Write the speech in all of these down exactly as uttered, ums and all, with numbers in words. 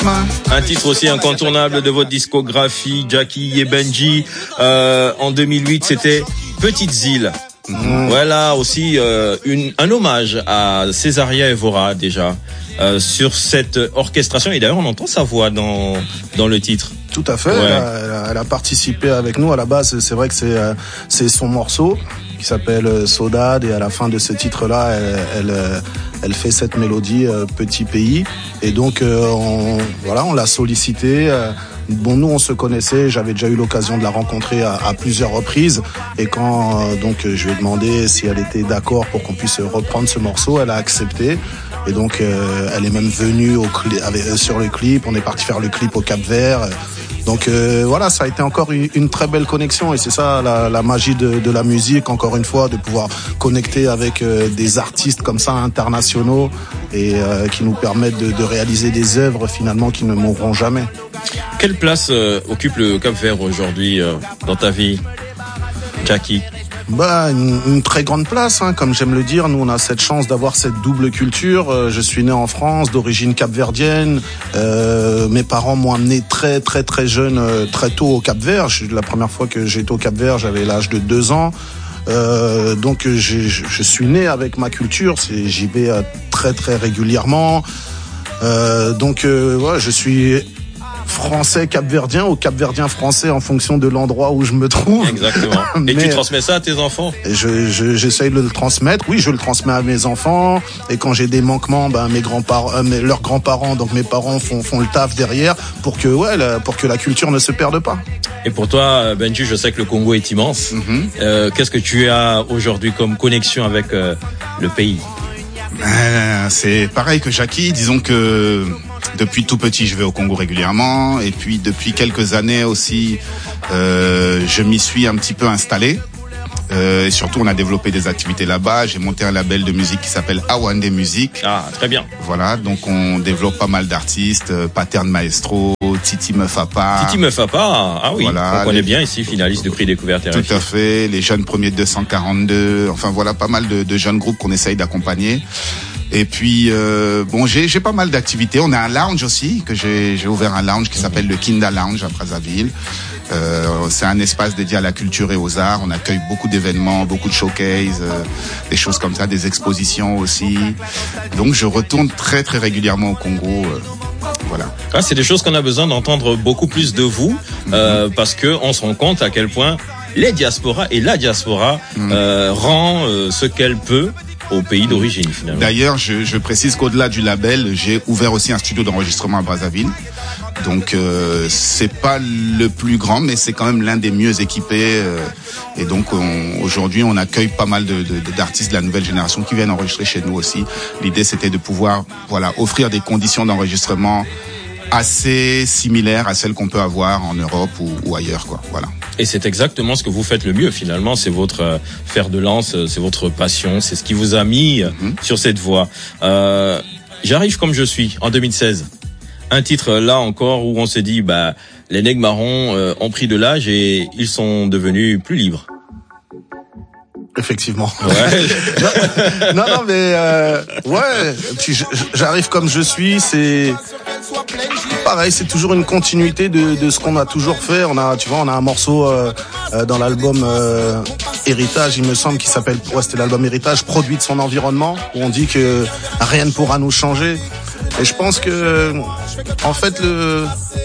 Un titre aussi incontournable de votre discographie, Jackie et Benji. Euh, en deux mille huit, c'était Petites îles. Mmh. Voilà aussi euh, une, un hommage à Césaria Evora déjà euh, sur cette orchestration. Et d'ailleurs, on entend sa voix dans dans le titre. Tout à fait. Ouais. Elle, a, elle a participé avec nous à la base. C'est vrai que c'est c'est son morceau qui s'appelle Saudade, et à la fin de ce titre-là, elle, elle, elle fait cette mélodie euh, Petit pays. Et donc, euh, on, voilà, on l'a sollicité. Euh, bon, nous, on se connaissait. J'avais déjà eu l'occasion de la rencontrer à, à plusieurs reprises. Et quand euh, donc je lui ai demandé si elle était d'accord pour qu'on puisse reprendre ce morceau, elle a accepté. Et donc, euh, elle est même venue au cli- avec, euh, sur le clip. On est parti faire le clip au Cap-Vert. Donc euh, voilà, ça a été encore une, une très belle connexion, et c'est ça la, la magie de, de la musique, encore une fois, de pouvoir connecter avec euh, des artistes comme ça internationaux et euh, qui nous permettent de, de réaliser des œuvres finalement qui ne mourront jamais. Quelle place euh, occupe le Cap-Vert aujourd'hui euh, dans ta vie, Jackie ? Bah, une, une très grande place, hein, comme j'aime le dire. Nous, on a cette chance d'avoir cette double culture. Euh, je suis né en France, d'origine capverdienne. Euh, mes parents m'ont amené très, très, très jeune, euh, très tôt au Cap-Vert. La première fois que j'ai été au Cap-Vert, j'avais l'âge de deux ans. Euh, donc, j'ai, je suis né avec ma culture. C'est, j'y vais euh, très, très régulièrement. Euh, donc, euh, ouais, je suis français capverdien ou capverdien français en fonction de l'endroit où je me trouve. Exactement. Et mais tu transmets ça à tes enfants ? je, je, J'essaye de le transmettre. Oui, je le transmets à mes enfants. Et quand j'ai des manquements, ben mes grands-parents, euh, mes, leurs grands-parents, donc mes parents font, font le taf derrière pour que, ouais, la, pour que la culture ne se perde pas. Et pour toi, Benji, je sais que le Congo est immense. Mm-hmm. Euh, qu'est-ce que tu as aujourd'hui comme connexion avec euh, le pays ? Euh, c'est pareil que Jackie. Disons que depuis tout petit, je vais au Congo régulièrement, et puis depuis quelques années aussi, euh, je m'y suis un petit peu installé. Euh, et surtout, on a développé des activités là-bas. J'ai monté un label de musique qui s'appelle Awande Music. Ah, très bien. Voilà, donc on développe pas mal d'artistes, euh, Pattern Maestro, Titi Meufapa. Titi Meufapa, ah oui, voilà, on connaît les... bien ici, finaliste de prix Découverte R F I. Tout à fait, les jeunes premiers deux cent quarante-deux, enfin voilà, pas mal de, de jeunes groupes qu'on essaye d'accompagner. Et puis euh, bon, j'ai j'ai pas mal d'activités. On a un lounge aussi, que j'ai j'ai ouvert un lounge qui s'appelle le Kinda Lounge à Brazzaville. Euh, c'est un espace dédié à la culture et aux arts. On accueille beaucoup d'événements, beaucoup de showcases, euh, des choses comme ça, des expositions aussi. Donc je retourne très très régulièrement au Congo. Euh, voilà. Ah, c'est des choses qu'on a besoin d'entendre beaucoup plus de vous, mm-hmm. euh, parce que on se rend compte à quel point les diasporas et la diaspora mm-hmm. euh, rend euh, ce qu'elle peut au pays d'origine finalement. D'ailleurs, je, je précise qu'au-delà du label, j'ai ouvert aussi un studio d'enregistrement à Brazzaville. Donc euh, c'est pas le plus grand, mais c'est quand même l'un des mieux équipés. Euh, et donc on, aujourd'hui, on accueille pas mal de, de, d'artistes de la nouvelle génération qui viennent enregistrer chez nous aussi. L'idée, c'était de pouvoir, voilà, offrir des conditions d'enregistrement assez similaires à celles qu'on peut avoir en Europe ou, ou ailleurs, quoi. Voilà. Et c'est exactement ce que vous faites le mieux finalement, c'est votre euh, fer de lance, c'est votre passion, c'est ce qui vous a mis mm-hmm. sur cette voie. Euh, j'arrive comme je suis en deux mille seize. Un titre là encore où on s'est dit bah les nègres marrons euh, ont pris de l'âge et ils sont devenus plus libres. Effectivement. Ouais. non, non, mais euh, ouais. Puis j'arrive comme je suis. C'est pareil. C'est toujours une continuité de, de ce qu'on a toujours fait. On a, tu vois, on a un morceau euh, dans l'album euh, Héritage, il me semble, qui s'appelle, ouais, c'était l'album Héritage, produit de son environnement, où on dit que rien ne pourra nous changer. Et je pense que, en fait, le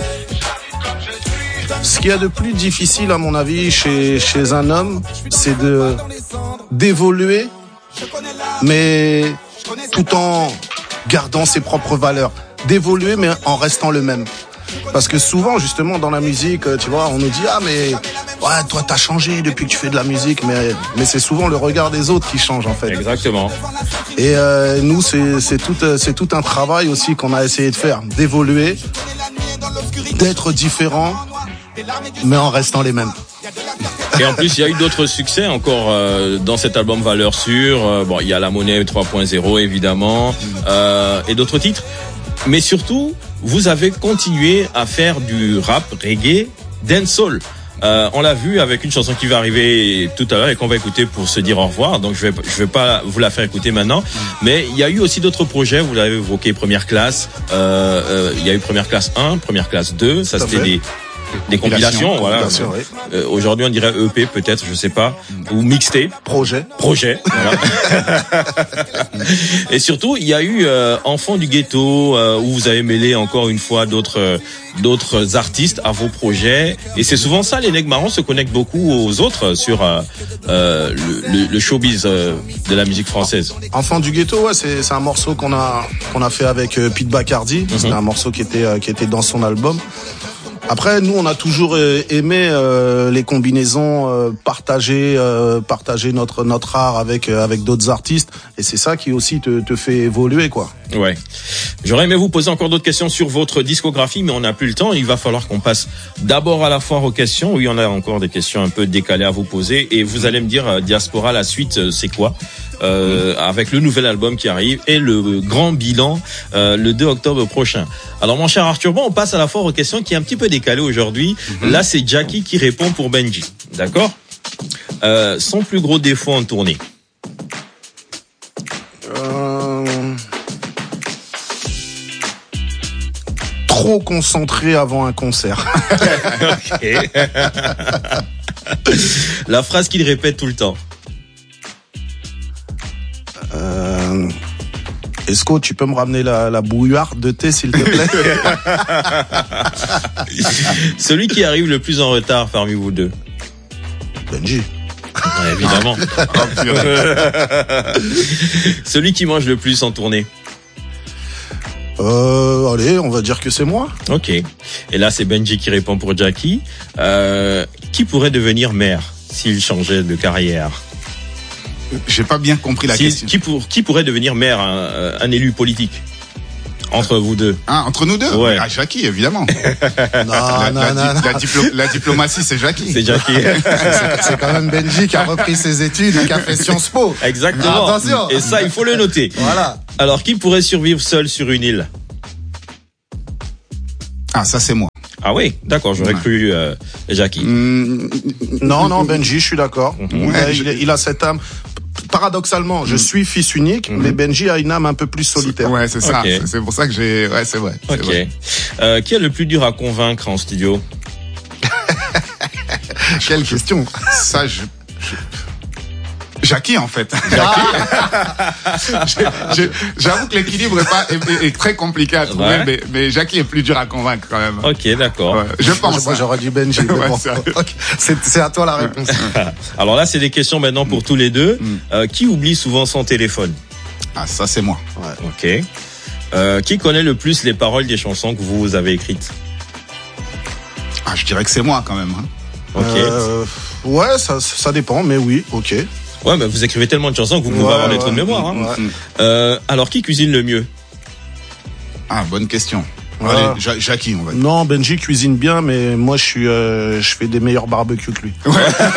ce qu'il y a de plus difficile, à mon avis, chez, chez un homme, c'est de, d'évoluer, mais tout en gardant ses propres valeurs. D'évoluer, mais en restant le même. Parce que souvent, justement, dans la musique, tu vois, on nous dit, ah, mais, ouais, toi, t'as changé depuis que tu fais de la musique, mais, mais c'est souvent le regard des autres qui change, en fait. Exactement. Et, euh, nous, c'est, c'est tout, c'est tout un travail aussi qu'on a essayé de faire. D'évoluer, d'être différent, mais en restant les mêmes. Et en plus, il y a eu d'autres succès encore euh, dans cet album Valeurs Sûres. Euh, bon, il y a La Monnaie trois point zéro, évidemment, euh, et d'autres titres. Mais surtout, vous avez continué à faire du rap, reggae, dancehall. Euh, on l'a vu avec une chanson qui va arriver tout à l'heure et qu'on va écouter pour se dire au revoir. Donc je vais je vais pas vous la faire écouter maintenant. Mais il y a eu aussi d'autres projets. Vous l'avez évoqué, Première Classe. Euh, euh, il y a eu Première Classe un, Première Classe deux. Ça c'était des des compilations, voilà. Compilation, oui. Euh, aujourd'hui, on dirait E P, peut-être, je sais pas, ou mixtape. Projet. Projet. Voilà. Et surtout, il y a eu euh, Enfants du ghetto, euh, où vous avez mêlé encore une fois d'autres euh, d'autres artistes à vos projets. Et c'est souvent ça, les Nègres Marrons se connectent beaucoup aux autres sur euh, euh, le, le, le showbiz euh, de la musique française. Enfants du ghetto, ouais, c'est c'est un morceau qu'on a qu'on a fait avec euh, Pete Bacardi. Mm-hmm. C'était un morceau qui était euh, qui était dans son album. Après, nous, on a toujours aimé euh, les combinaisons, euh, partager, euh, partager notre notre art avec euh, avec d'autres artistes, et c'est ça qui aussi te te fait évoluer, quoi. Ouais. J'aurais aimé vous poser encore d'autres questions sur votre discographie, mais on n'a plus le temps. Il va falloir qu'on passe d'abord à la foire aux questions. Oui, on a encore des questions un peu décalées à vous poser, et vous allez me dire, euh, Diaspora, la suite, euh, c'est quoi? Euh, avec le nouvel album qui arrive et le grand bilan euh, le deux octobre prochain. Alors mon cher Arthur, bon, on passe à la foire aux questions qui est un petit peu décalée aujourd'hui. Mm-hmm. Là, c'est Jackie qui répond pour Benji. D'accord? Euh, son plus gros défaut en tournée? Euh... Trop concentré avant un concert. Okay. La phrase qu'il répète tout le temps? Euh... Esco, tu peux me ramener la, la bouillarde de thé, s'il te plaît? Celui qui arrive le plus en retard parmi vous deux? Benji. Ouais, évidemment. Celui qui mange le plus en tournée? Euh, allez, on va dire que c'est moi. Ok. Et là, c'est Benji qui répond pour Jackie. Euh, qui pourrait devenir maire s'il changeait de carrière? J'ai pas bien compris la si, question. Qui, pour, qui pourrait devenir maire, un, un élu politique entre vous deux? Ah, entre nous deux? Ouais. Ah, Jackie, évidemment. non, la, non, la, non, di- non. La, diplo- la diplomatie, c'est Jackie. C'est Jackie. c'est, c'est quand même Benji qui a repris ses études et qui a fait Sciences Po. Exactement. Attention. Et ça, il faut le noter. Voilà. Alors, qui pourrait survivre seul sur une île? Ah, ça, c'est moi. Ah oui, d'accord, j'aurais ouais. cru euh, Jackie. Mmh, non, non, Benji, je suis d'accord. Mm-hmm. Ouais, il, il a cette âme. Paradoxalement, je suis fils unique, mm-hmm. mais Benji a une âme un peu plus solitaire. Ouais, c'est ça. Okay. C'est, c'est pour ça que j'ai. Ouais, c'est vrai. C'est ok. vrai. Euh, qui est le plus dur à convaincre en studio? Quelle question. Ça, je. je... Jackie, en fait. Ah. j'ai, j'avoue que l'équilibre est, pas, est, est très compliqué à trouver, ouais. mais, mais Jackie est plus dur à convaincre quand même. Ok, d'accord. Ouais, je pense. Moi, j'aurais dit Benji. Ouais, bon. Okay. c'est, c'est à toi la réponse. Alors là, c'est des questions maintenant pour mm. tous les deux. Mm. Euh, qui oublie souvent son téléphone? Ah, ça, c'est moi. Ouais. Ok. Euh, qui connaît le plus les paroles des chansons que vous avez écrites? Ah, je dirais que c'est moi quand même. Hein. Ok. Euh, ouais, ça, ça dépend, mais oui, ok. Ouais, mais vous écrivez tellement de chansons que vous pouvez ouais, avoir des trous de mémoire. Hein. Ouais. Euh, alors, qui cuisine le mieux? Ah, bonne question. Ouais. Allez, ja- Jackie, on va dire. Non, Benji cuisine bien, mais moi, je suis, euh, je fais des meilleurs barbecues que lui. Ouais.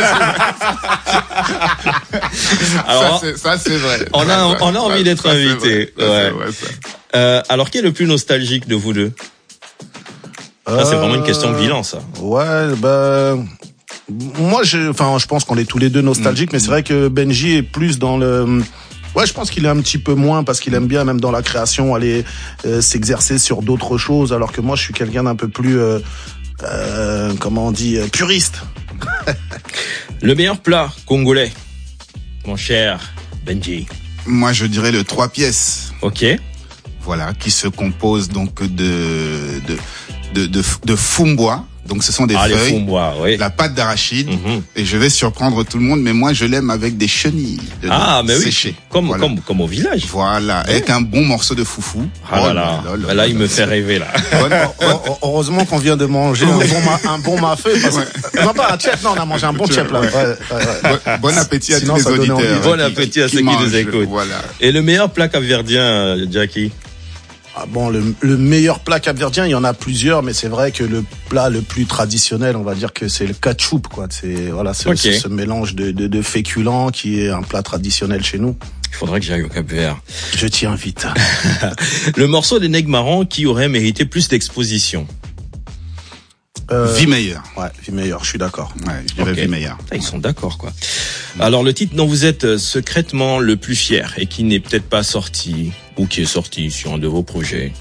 alors, ça, c'est, ça, c'est vrai. On a, on a envie ça, d'être ça, invité. C'est vrai, ouais. ça, euh, alors, qui est le plus nostalgique de vous deux? Ça, euh... c'est vraiment une question de bilan, ça. Ouais, ben... Moi, je, enfin, je pense qu'on est tous les deux nostalgiques, mmh. mais c'est vrai que Benji est plus dans le. Ouais, je pense qu'il est un petit peu moins parce qu'il aime bien, même dans la création, aller euh, s'exercer sur d'autres choses, alors que moi, je suis quelqu'un d'un peu plus, euh, euh, comment on dit, euh, puriste. Le meilleur plat congolais, mon cher Benji? Moi, je dirais le trois pièces. Ok. Voilà, qui se compose donc de de de de, de fumbois. Donc ce sont des ah, feuilles, fumbois, oui. La pâte d'arachide, mm-hmm. et je vais surprendre tout le monde, mais moi je l'aime avec des chenilles ah, mais séchées. Oui. Comme, voilà. comme, comme au village. Voilà, ouais. Avec un bon morceau de foufou. Ah oh, là là, là, là, là il me fait rêver là. Bonne, heureusement qu'on vient de manger un bon, ma, un bon mafé. Parce que, non pas un tchèp, non on a mangé un bon tchèp là. Ouais, ouais, ouais. Bon, bon appétit à Sinon, tous les auditeurs. Bon appétit à ceux qui nous écoutent. Voilà. Et le meilleur plat capverdien, Jackie? Ah bon, le, le meilleur plat capverdien, il y en a plusieurs, mais c'est vrai que le plat le plus traditionnel, on va dire que c'est le ketchup, quoi. C'est voilà, c'est, okay. c'est ce mélange de, de, de féculents qui est un plat traditionnel chez nous. Il faudrait que j'aille au Cap-Vert. Je t'y invite. Le morceau des Nègres Marrons qui aurait mérité plus d'exposition? Euh, Vie meilleure. Ouais, vie meilleure, je suis d'accord. Ouais, je dirais okay. Vie meilleure. Ils sont d'accord, quoi. Alors, le titre dont vous êtes secrètement le plus fier et qui n'est peut-être pas sorti, ou qui est sorti sur un de vos projets.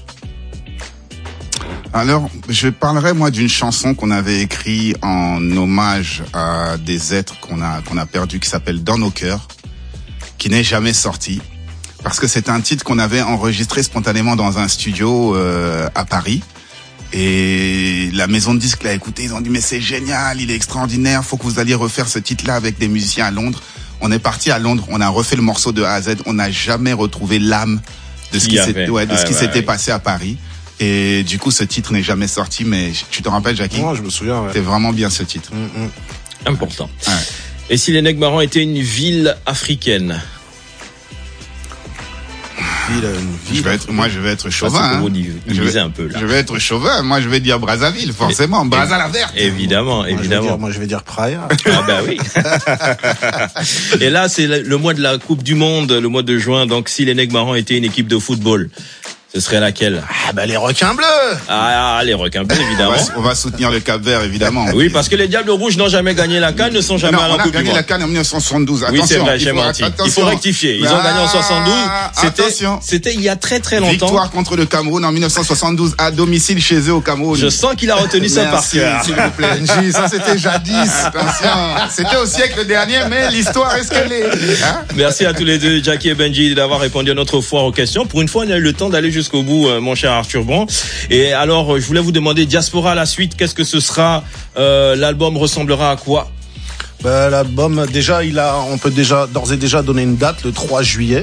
Alors, je parlerai, moi, d'une chanson qu'on avait écrite en hommage à des êtres qu'on a, qu'on a perdus, qui s'appelle Dans nos cœurs, qui n'est jamais sorti. Parce que c'est un titre qu'on avait enregistré spontanément dans un studio, euh, à Paris. Et la maison de disques l'a écouté, ils ont dit mais c'est génial, il est extraordinaire, faut que vous alliez refaire ce titre-là avec des musiciens à Londres. On est parti à Londres, on a refait le morceau de A à Z, on n'a jamais retrouvé l'âme de ce qui, qui s'était ouais, de ce qui ouais, s'était ouais. passé à Paris. Et du coup, ce titre n'est jamais sorti, mais tu te rappelles, Jackie? Moi, je me souviens. Ouais. C'était vraiment bien ce titre. Mm-hmm. Important. Ouais. Et si les Nègres étaient une ville africaine? Ville, une ville je vais être, moi, je vais être chauvin. Hein. Vous dites, vous je, vais, un peu, là. je vais être chauvin. Moi, je vais dire Brazzaville, forcément. Brazza la verte. Évidemment, moi, évidemment. Je dire, moi, je vais dire Praia. Ah bah oui. Et là, c'est le mois de la Coupe du Monde, le mois de juin. Donc, si les Nègres étaient une équipe de football, ce serait laquelle? Ah bah les requins bleus. Ah, les requins bleus, évidemment. On va, on va soutenir le Cap-Vert, évidemment. Oui, parce que les Diables Rouges n'ont jamais gagné la CAN, ne sont jamais non, allés en Coupe du Monde. On a gagné la CAN en dix-neuf cent soixante-douze. Attention, oui, c'est vrai, j'ai il faut, menti. attention. Il faut rectifier. Ils ah, ont gagné en soixante-douze. C'était, attention. C'était il y a très très longtemps. Victoire contre le Cameroun en dix-neuf cent soixante-douze à domicile chez eux au Cameroun. Je sens qu'il a retenu ça par cœur. S'il vous plaît. N J, ça c'était jadis. Attention. C'était au siècle dernier, mais l'histoire est ce qu'elle est. Hein? Merci à tous les deux, Jackie et Benji, d'avoir répondu à notre foire aux questions. Pour une fois, on a eu le temps d'aller jusqu'au bout, mon cher Arthur Bon. Et alors, je voulais vous demander, Diaspora, la suite, qu'est-ce que ce sera? euh, L'album ressemblera à quoi? Bah, l'album, déjà, il a, on peut déjà d'ores et déjà donner une date, le trois juillet.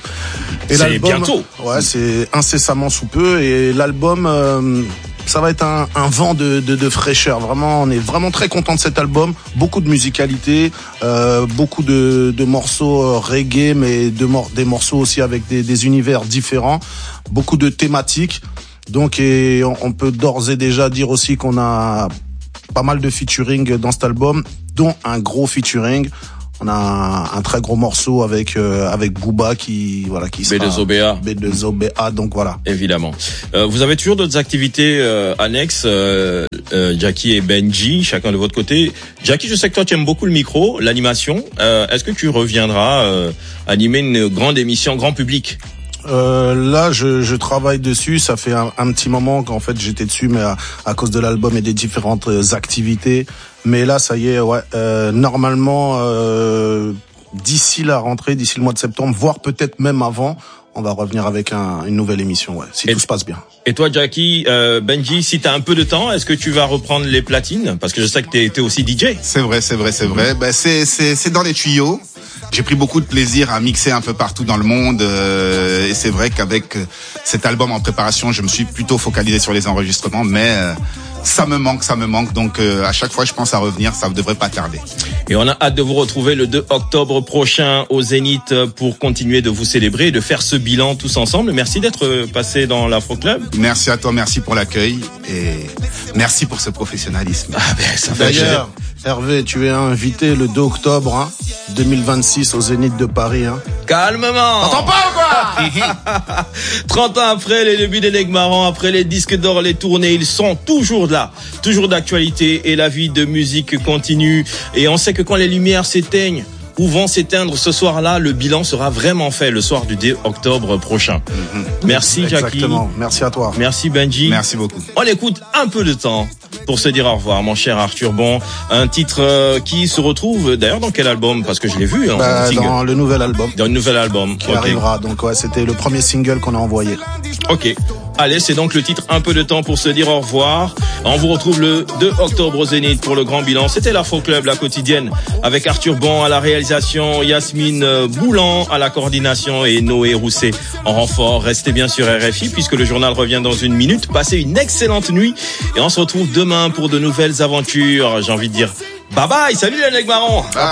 Et c'est bientôt. Ouais, c'est incessamment sous peu. Et l'album, euh, ça va être un, un vent de, de, de fraîcheur. Vraiment, on est vraiment très content de cet album. Beaucoup de musicalité, euh, beaucoup de, de morceaux reggae, mais de, des morceaux aussi avec des, des univers différents. Beaucoup de thématiques. Donc, et on, on peut d'ores et déjà dire aussi qu'on a pas mal de featuring dans cet album, dont un gros featuring. On a un, un très gros morceau avec euh, avec Booba qui voilà qui sera B deux O B A. B deux O B A, donc voilà. Évidemment. Euh, vous avez toujours d'autres activités euh, annexes, euh, euh, Jackie et Benji, chacun de votre côté. Jackie, je sais que toi tu aimes beaucoup le micro, l'animation. Euh, est-ce que tu reviendras euh, animer une grande émission grand public? Euh, là, je, je travaille dessus. Ça fait un, un petit moment qu'en fait j'étais dessus, mais à, à cause de l'album et des différentes activités. Mais là, ça y est, ouais. Euh, normalement, euh, d'ici la rentrée, d'ici le mois de septembre, voire peut-être même avant, on va revenir avec un, une nouvelle émission, ouais, si et tout se passe bien. Et toi, Jackie, euh, Benji, si t'as un peu de temps, est-ce que tu vas reprendre les platines? Parce que je sais que t'es, t'es aussi D J. C'est vrai, c'est vrai, c'est vrai. Ben, c'est, c'est, c'est dans les tuyaux. J'ai pris beaucoup de plaisir à mixer un peu partout dans le monde euh, et c'est vrai qu'avec cet album en préparation, je me suis plutôt focalisé sur les enregistrements, mais euh, ça me manque, ça me manque. Donc euh, à chaque fois, je pense à revenir, ça ne devrait pas tarder. Et on a hâte de vous retrouver le deux octobre prochain au Zénith pour continuer de vous célébrer et de faire ce bilan tous ensemble. Merci d'être passé dans l'Afro Club. Merci à toi, merci pour l'accueil et merci pour ce professionnalisme. Ah ben ça fait D'ailleurs, Hervé, tu es invité le deux octobre hein, deux mille vingt-six au Zénith de Paris. Hein. Calmement. T'entends pas ou quoi? trente ans après les débuts des Nègres, après les disques d'or, les tournées, ils sont toujours là, toujours d'actualité et la vie de musique continue. Et on sait que quand les lumières s'éteignent ou vont s'éteindre ce soir-là, le bilan sera vraiment fait le soir du deux octobre prochain. Mm-hmm. Merci Jackie. Exactement. Merci à toi. Merci Benji. Merci beaucoup. On écoute un peu de temps pour se dire au revoir, mon cher Arthur Bon. Un titre euh, qui se retrouve d'ailleurs dans quel album? Parce que je l'ai vu. Hein, bah, dans le nouvel album. Dans le nouvel album. Qui okay. arrivera. Donc ouais, c'était le premier single qu'on a envoyé. Ok. Allez, c'est donc le titre Un peu de temps pour se dire au revoir. On vous retrouve le deux octobre au Zénith pour le grand bilan. C'était l'Afro Club, la quotidienne, avec Arthur Bon à la réalisation, Yasmine Boulan à la coordination et Noé Rousset en renfort. Restez bien sur R F I puisque le journal revient dans une minute. Passez une excellente nuit et on se retrouve demain pour de nouvelles aventures. J'ai envie de dire bye bye, salut les Nègres marrons.